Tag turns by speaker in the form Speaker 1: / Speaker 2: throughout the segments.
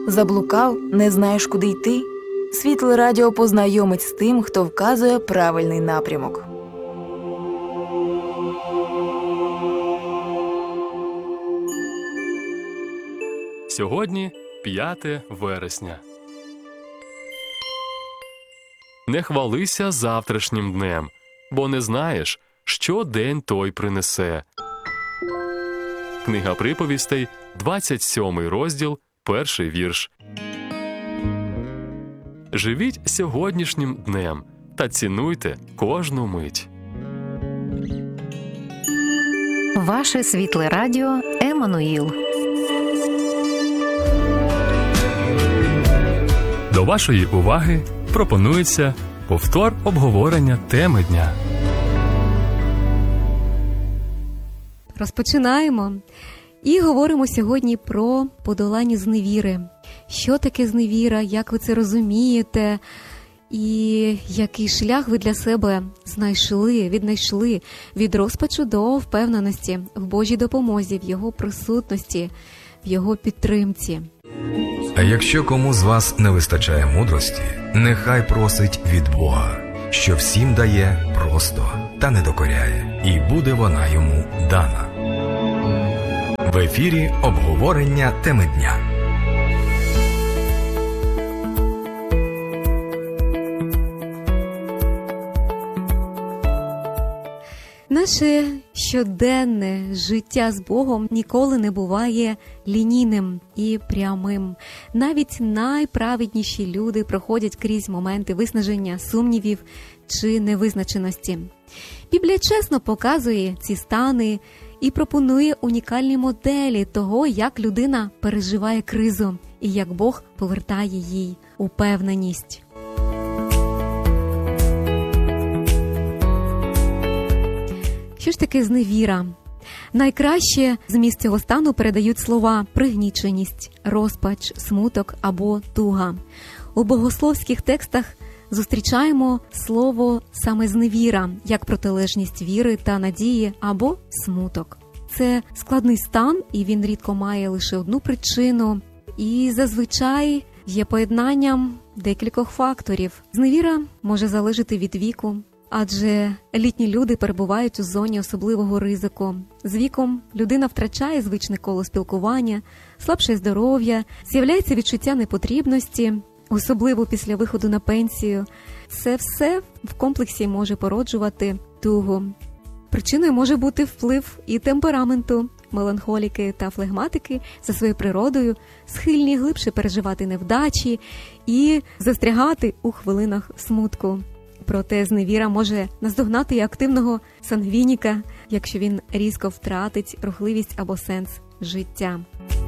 Speaker 1: Заблукав, не знаєш, куди йти? Світле радіо познайомить з тим, хто вказує правильний напрямок.
Speaker 2: Сьогодні 5 вересня. Не хвалися завтрашнім днем, бо не знаєш, що день той принесе. Книга приповістей, 27 розділ, 1 вірш. Живіть сьогоднішнім днем та цінуйте кожну мить.
Speaker 3: Ваше світле радіо Еммануїл.
Speaker 2: До вашої уваги пропонується повтор обговорення теми дня.
Speaker 4: Розпочинаємо. І говоримо сьогодні про подолання зневіри. Що таке зневіра, як ви це розумієте, і який шлях ви для себе віднайшли від розпачу до впевненості в Божій допомозі, в Його присутності, в Його підтримці.
Speaker 5: А якщо кому з вас не вистачає мудрості, нехай просить від Бога, що всім дає просто та не докоряє, і буде вона йому дана. В ефірі обговорення теми дня.
Speaker 4: Наше щоденне життя з Богом ніколи не буває лінійним і прямим. Навіть найправедніші люди проходять крізь моменти виснаження, сумнівів чи невизначеності. Біблія чесно показує ці стани і пропонує унікальні моделі того, як людина переживає кризу і як Бог повертає їй упевненість. Що ж таке зневіра? Найкраще зміст цього стану передають слова пригніченість, розпач, смуток або туга. У богословських текстах зустрічаємо слово саме зневіра, як протилежність віри та надії або смуток. Це складний стан, і він рідко має лише одну причину, і зазвичай є поєднанням декількох факторів. Зневіра може залежати від віку, адже літні люди перебувають у зоні особливого ризику. З віком людина втрачає звичне коло спілкування, слабше здоров'я, з'являється відчуття непотрібності, особливо після виходу на пенсію. Це все в комплексі може породжувати тугу. Причиною може бути вплив і темпераменту. Меланхоліки та флегматики за своєю природою схильні глибше переживати невдачі і застрягати у хвилинах смутку. Проте зневіра може наздогнати і активного сангвініка, якщо він різко втратить рухливість або сенс життя.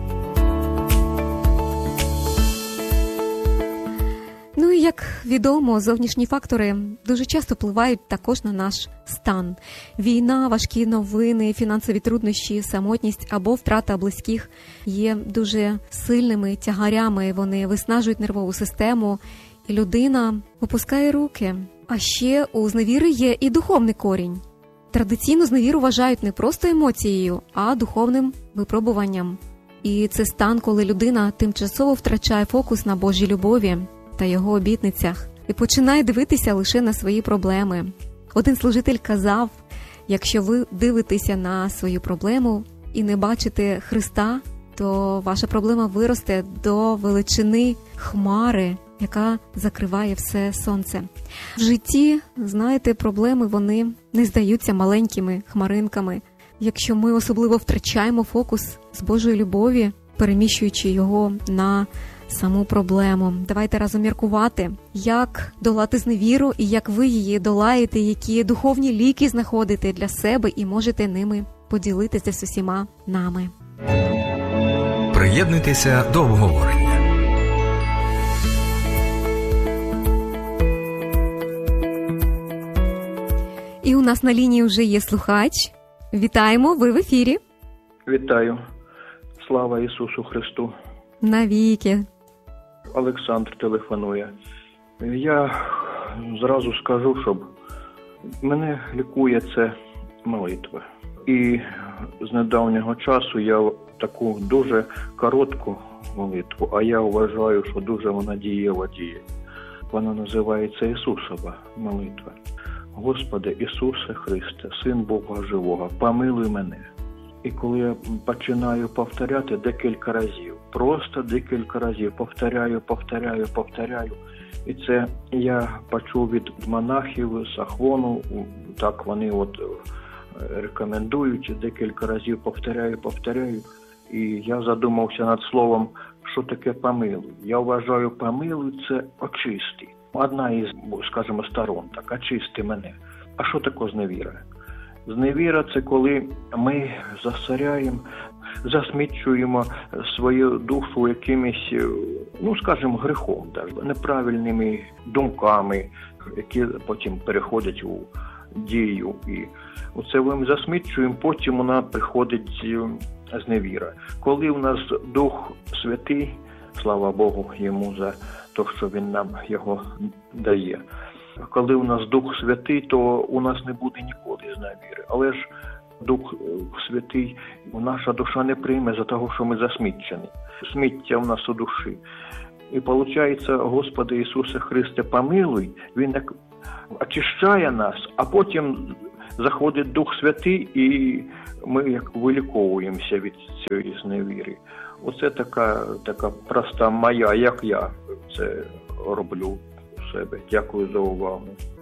Speaker 4: Ну і як відомо, зовнішні фактори дуже часто впливають також на наш стан. Війна, важкі новини, фінансові труднощі, самотність або втрата близьких є дуже сильними тягарями. Вони виснажують нервову систему, і людина опускає руки. А ще у зневіри є і духовний корінь. Традиційно зневіру вважають не просто емоцією, а духовним випробуванням. І це стан, коли людина тимчасово втрачає фокус на Божій любові та Його обітницях і починає дивитися лише на свої проблеми. Один служитель казав, якщо ви дивитеся на свою проблему і не бачите Христа, то ваша проблема виросте до величини хмари, яка закриває все сонце. В житті, знаєте, проблеми, вони не здаються маленькими хмаринками. Якщо ми особливо втрачаємо фокус з Божої любові, переміщуючи його на саму проблему. Давайте разом міркувати, як долати зневіру і як ви її долаєте, які духовні ліки знаходите для себе і можете ними поділитися з усіма нами.
Speaker 5: Приєднуйтеся до обговорення.
Speaker 4: І у нас на лінії вже є слухач. Вітаємо, ви в ефірі.
Speaker 6: Вітаю. Слава Ісусу Христу.
Speaker 4: Навіки.
Speaker 6: Олександр телефонує. Я зразу скажу, щоб мене лікує це молитва. І з недавнього часу я таку дуже коротку молитву, а я вважаю, що дуже вона дієва діє. Вона називається Ісусова молитва. Господи Ісусе Христе, Син Бога Живого, помилуй мене. І коли я починаю повторяти декілька разів, просто декілька разів, повторяю, і це я почув від монахів з Ахвону, так вони рекомендують, декілька разів повторяю, і я задумався над словом, що таке помилуй. Я вважаю, помилуй – це очисти. Одна із, скажімо, сторон, так, очисти мене. А що таке зневіра? Зневіра – це коли ми засмічуємо свою душу якимось, скажімо, гріхом, неправильними думками, які потім переходять у дію. І оце ми засмічуємо, потім у нас приходить зневіра. Коли у нас Дух Святий, слава Богу йому за те, що він нам його дає. Коли у нас Дух Святий, то у нас не буде ніколи зневіри. Але ж Дух Святий наша душа не прийме за того, що ми засмічені. Сміття у нас у душі. І виходить, Господи Ісусе Христе, помилуй, Він очищає нас, а потім заходить Дух Святий, і ми як виліковуємося від цієї зневіри. Оце така проста моя, як я це роблю у себе. Дякую за увагу.